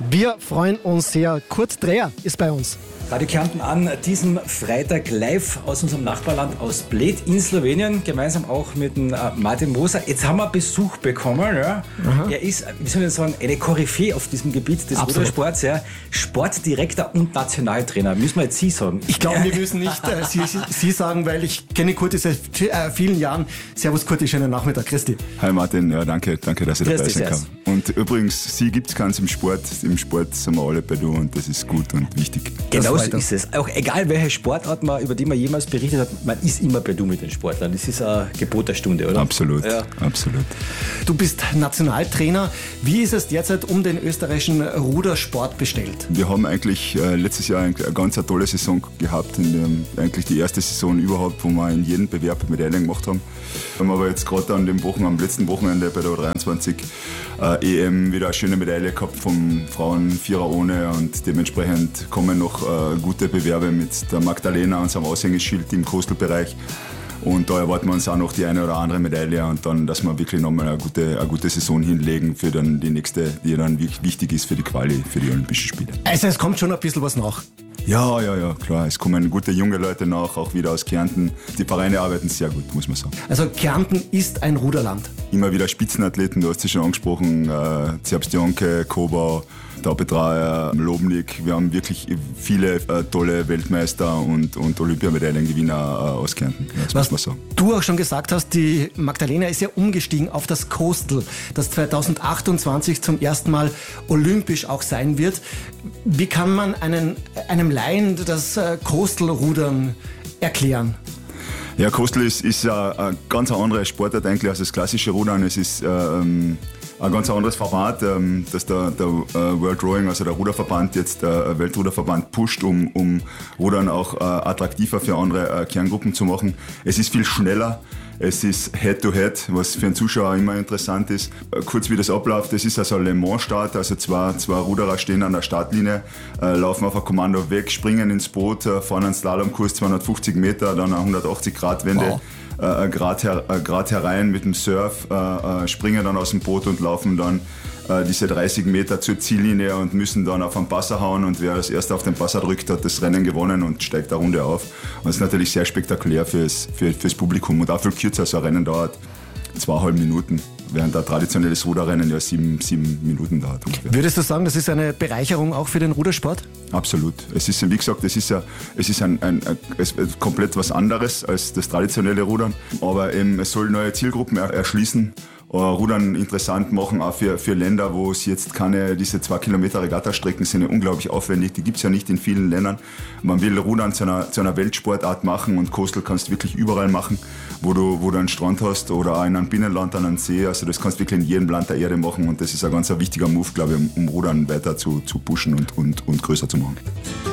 Wir freuen uns sehr. Kurt Dreher ist bei uns. Radio Kärnten an diesem Freitag live aus unserem Nachbarland aus Bled in Slowenien, gemeinsam auch mit dem Martin Moser. Jetzt haben wir Besuch bekommen. Ja. Er ist, wie soll ich sagen, eine Koryphäe auf diesem Gebiet des Rudersports. Ja. Sportdirektor und Nationaltrainer. Müssen wir jetzt Sie sagen? Ich glaube, wir müssen nicht Sie sagen, weil ich kenne Kurt seit vielen Jahren. Servus Kurt, schönen Nachmittag. Christi. Hi Martin, ja danke, dass ich dabei sein kann. Und übrigens, Sie gibt es keins im Sport. Im Sport sind wir alle bei du und das ist gut und wichtig. Genau so ist es. Auch egal, welche Sportart über die man jemals berichtet hat, man ist immer per Du mit den Sportlern. Das ist ein Gebot der Stunde, oder? Absolut, ja. Absolut. Du bist Nationaltrainer. Wie ist es derzeit um den österreichischen Rudersport bestellt? Wir haben eigentlich letztes Jahr eine ganz tolle Saison gehabt. Eigentlich die erste Saison überhaupt, wo wir in jedem Bewerb Medaillen gemacht haben. Wir haben aber jetzt gerade am letzten Wochenende bei der U23 EM wieder eine schöne Medaille gehabt vom Frauen-Vierer ohne und dementsprechend kommen noch gute Bewerbe mit der Magdalena, unserem Aushängeschild im Coastal-Bereich. Und da erwarten wir uns auch noch die eine oder andere Medaille und dann, dass wir wirklich nochmal eine gute Saison hinlegen für dann die nächste, die dann wichtig ist für die Quali, für die Olympischen Spiele. Also es kommt schon ein bisschen was nach. Ja, klar. Es kommen gute junge Leute nach, auch wieder aus Kärnten. Die Vereine arbeiten sehr gut, muss man sagen. Also Kärnten ist ein Ruderland. Immer wieder Spitzenathleten, du hast sie schon angesprochen, Zerbstjonke, Kobau, Taubetreuer, Lobnik. Wir haben wirklich viele tolle Weltmeister und Olympiamedaillengewinner aus Kärnten. Das muss man sagen. Du auch schon gesagt hast, die Magdalena ist ja umgestiegen auf das Coastal, das 2028 zum ersten Mal olympisch auch sein wird. Wie kann man einem Laien das Coastal-Rudern erklären? Ja, Coastal ist eine ganz andere Sportart eigentlich als das klassische Rudern. Es ist ein ganz anderes Format, das der World Rowing, also der Ruderverband, jetzt der Weltruderverband pusht, um Rudern auch attraktiver für andere Kerngruppen zu machen. Es ist viel schneller. Es ist Head-to-Head, was für einen Zuschauer immer interessant ist. Kurz wie das abläuft, das ist also ein Le Mans-Start, also zwei Ruderer stehen an der Startlinie, laufen auf ein Kommando weg, springen ins Boot, fahren einen Slalomkurs 250 Meter, dann eine 180-Grad-Wende. Grad herein mit dem Surf, springen dann aus dem Boot und laufen dann diese 30 Meter zur Ziellinie und müssen dann auf den Passer hauen und wer als erster auf den Passer drückt, hat das Rennen gewonnen und steigt eine Runde auf. Und das ist natürlich sehr spektakulär fürs Publikum und auch viel kürzer, so ein Rennen dauert 2,5 Minuten. Während ein traditionelles Ruderrennen ja 7 Minuten dauert ungefähr. Würdest du sagen, das ist eine Bereicherung auch für den Rudersport? Absolut. Es ist, wie gesagt, es ist komplett was anderes als das traditionelle Rudern. Aber eben, es soll neue Zielgruppen erschließen. Rudern interessant machen, auch für Länder, wo es jetzt diese 2 Kilometer Regattastrecken sind ja unglaublich aufwendig, die gibt es ja nicht in vielen Ländern. Man will Rudern zu einer Weltsportart machen und Coastal kannst du wirklich überall machen, wo du einen Strand hast oder auch in einem Binnenland an einem See, also das kannst du wirklich in jedem Land der Erde machen und das ist ein ganz wichtiger Move, glaube ich, um Rudern weiter zu pushen und größer zu machen.